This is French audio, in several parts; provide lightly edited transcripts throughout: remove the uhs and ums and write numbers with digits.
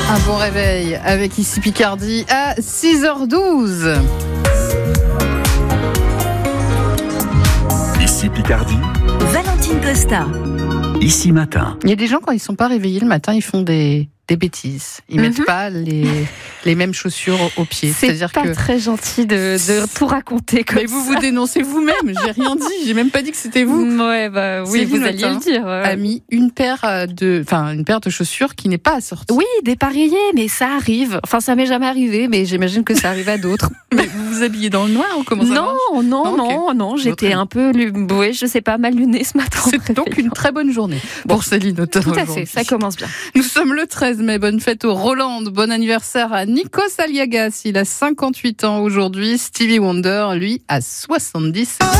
Un bon réveil avec ici Picardie à 6h12. Ici Picardie. Valentine Costa. Ici matin. Il y a des gens, quand ils ne sont pas réveillés le matin, ils font des bêtises. Ils mettent pas les mêmes chaussures aux pieds. C'est-à-dire pas très gentil de tout raconter comme ça. Mais vous dénoncez vous-même. J'ai rien dit. J'ai même pas dit que c'était vous. Ouais, bah oui, vous alliez le dire. A mis une paire de chaussures qui n'est pas assortie. Oui, dépareillée, mais ça arrive. Enfin, ça m'est jamais arrivé, mais j'imagine que ça arrive à d'autres. Mais vous vous habillez dans le noir ou comment ça marche ? Non. J'étais un peu, je sais pas, mal lunée ce matin. C'est donc une très bonne journée pour Céline Autain. Tout à fait, ça commence bien. Nous sommes le 13 mai. Bonne fête au Roland. Bon anniversaire à Nikos Aliagas. Il a 58 ans aujourd'hui. Stevie Wonder, lui, a 77 ans.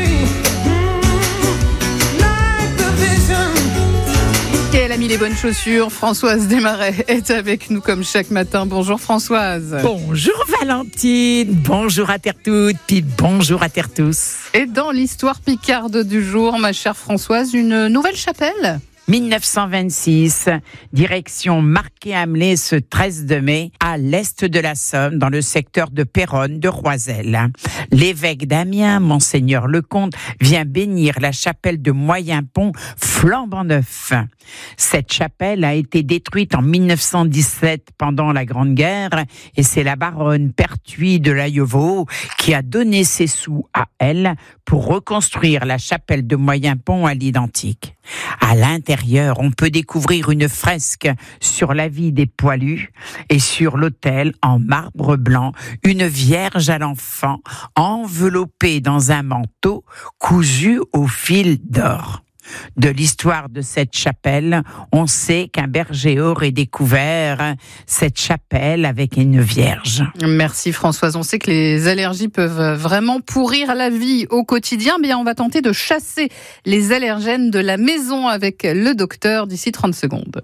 Et elle a mis les bonnes chaussures. Françoise Desmarais est avec nous comme chaque matin. Bonjour Françoise. Bonjour Valentine. Bonjour à terre toutes. Puis bonjour à terre tous. Et dans l'histoire picarde du jour, ma chère Françoise, une nouvelle chapelle ? 1926, direction Marquet-Hamelais ce 13 de mai, à l'est de la Somme, dans le secteur de Péronne de Roiselle. L'évêque d'Amiens, Monseigneur Lecomte, vient bénir la chapelle de Moyen-Pont flambant neuf. Cette chapelle a été détruite en 1917 pendant la Grande Guerre et c'est la baronne Pertuis de Layeuvaux qui a donné ses sous à elle pour reconstruire la chapelle de Moyen-Pont à l'identique. À l'intérieur, on peut découvrir une fresque sur la vie des poilus et sur l'autel en marbre blanc, une Vierge à l'enfant enveloppée dans un manteau cousu au fil d'or. De l'histoire de cette chapelle, on sait qu'un berger aurait découvert cette chapelle avec une Vierge. Merci Françoise. On sait que les allergies peuvent vraiment pourrir la vie au quotidien. Bien, on va tenter de chasser les allergènes de la maison avec le docteur d'ici 30 secondes.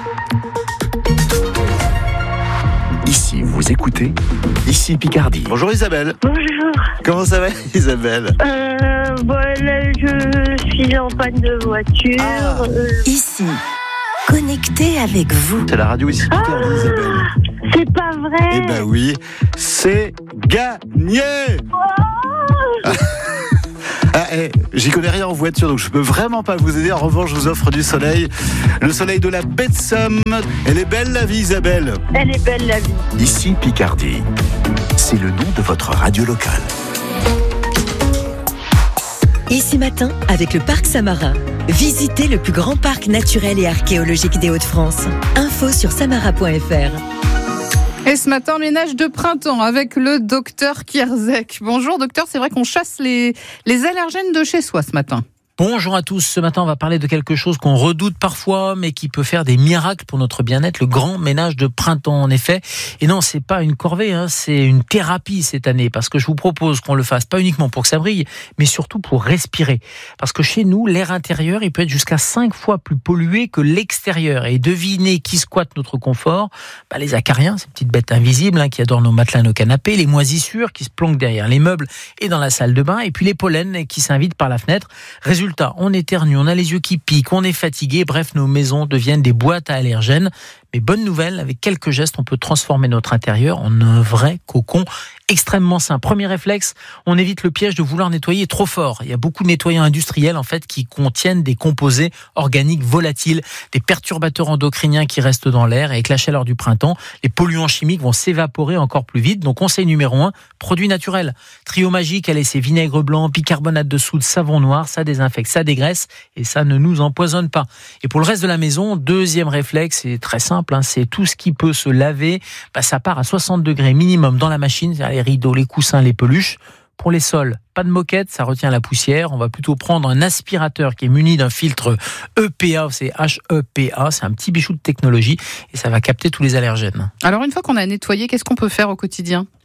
Ici, vous écoutez Ici Picardie. Bonjour Isabelle. Bonjour. Comment ça va Isabelle? Là, je suis en panne de voiture. Ici, connecté avec vous. C'est la radio Ici Picardie Isabelle. C'est pas vrai. Eh ben oui, c'est gagné. J'y connais rien en voiture, donc je peux vraiment pas vous aider. En revanche, je vous offre du soleil. Le soleil de la baie de Somme. Elle est belle la vie, Isabelle. Elle est belle la vie. Ici Picardie. C'est le nom de votre radio locale. Ici matin, avec le Parc Samarin. Visitez le plus grand parc naturel et archéologique des Hauts-de-France. Info sur samara.fr. Et ce matin, ménage de printemps avec le docteur Kierzek. Bonjour docteur, c'est vrai qu'on chasse les allergènes de chez soi ce matin. Bonjour à tous, ce matin on va parler de quelque chose qu'on redoute parfois mais qui peut faire des miracles pour notre bien-être, le grand ménage de printemps en effet. Et non, c'est pas une corvée, c'est une thérapie cette année parce que je vous propose qu'on le fasse pas uniquement pour que ça brille mais surtout pour respirer. Parce que chez nous, l'air intérieur il peut être jusqu'à 5 fois plus pollué que l'extérieur. Et devinez qui squatte notre confort ? Les acariens, ces petites bêtes invisibles qui adorent nos matelas, nos canapés, les moisissures qui se planquent derrière les meubles et dans la salle de bain et puis les pollens qui s'invitent par la fenêtre. Résultat, on éternue, on a les yeux qui piquent, on est fatigué, bref, nos maisons deviennent des boîtes à allergènes. Mais bonne nouvelle, avec quelques gestes, on peut transformer notre intérieur en un vrai cocon extrêmement sain. Premier réflexe, on évite le piège de vouloir nettoyer trop fort. Il y a beaucoup de nettoyants industriels en fait qui contiennent des composés organiques volatiles, des perturbateurs endocriniens qui restent dans l'air et avec la chaleur du printemps, les polluants chimiques vont s'évaporer encore plus vite. Donc conseil numéro 1, produits naturels. Trio magique, allez, c'est vinaigre blanc, bicarbonate de soude, savon noir, ça désinfecte, ça dégraisse et ça ne nous empoisonne pas. Et pour le reste de la maison, deuxième réflexe, c'est très simple, c'est tout ce qui peut se laver, ça part à 60 degrés minimum dans la machine, c'est-à-dire les rideaux, les coussins, les peluches. Pour les sols, pas de moquette, ça retient la poussière. On va plutôt prendre un aspirateur qui est muni d'un filtre EPA, c'est HEPA, c'est un petit bijou de technologie et ça va capter tous les allergènes. Alors une fois qu'on a nettoyé, qu'est-ce qu'on peut faire au quotidien ?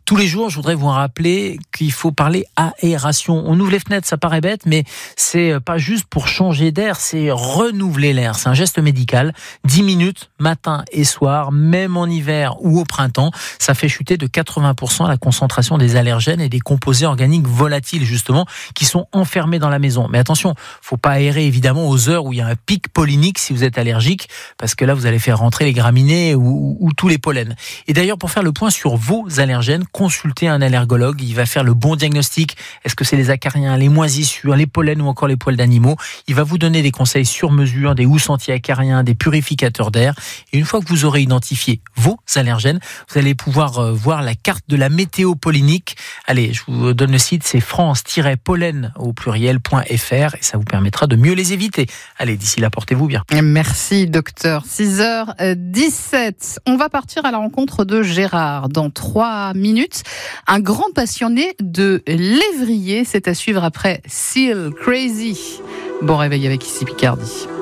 Tous les jours, je voudrais vous rappeler qu'il faut parler aération. On ouvre les fenêtres, ça paraît bête, mais c'est pas juste pour changer d'air, c'est renouveler l'air. C'est un geste médical. 10 minutes, matin et soir, même en hiver ou au printemps, ça fait chuter de 80% la concentration des allergènes et des composés organiques volatiles, justement, qui sont enfermés dans la maison. Mais attention, faut pas aérer évidemment aux heures où il y a un pic pollinique si vous êtes allergique, parce que là, vous allez faire rentrer les graminées ou tous les pollens. Et d'ailleurs, pour faire le point sur vos allergènes, consultez un allergologue. Il va faire le bon diagnostic. Est-ce que c'est les acariens, les moisissures, les pollens ou encore les poils d'animaux? Il va vous donner des conseils sur mesure, des housses anti-acariens, des purificateurs d'air. Et une fois que vous aurez identifié vos allergènes, vous allez pouvoir voir la carte de la météo pollinique. Allez, je vous donne le site, c'est france-pollen au pluriel.fr et ça vous permettra de mieux les éviter. Allez, d'ici là, portez-vous bien. Merci, docteur. 6h17. On va partir à la rencontre de Gérard dans 3 minutes. Un grand passionné de lévrier. C'est à suivre après Seal Crazy. Bon réveil avec Ici Picardie.